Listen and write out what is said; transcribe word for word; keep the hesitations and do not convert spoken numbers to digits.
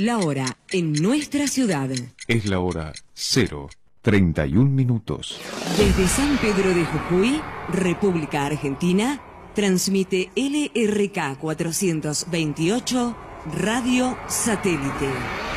La hora en nuestra ciudad. Es la hora cero treinta y un minutos. Desde San Pedro de Jujuy, República Argentina, transmite L R K cuatrocientos veintiocho Radio Satélite.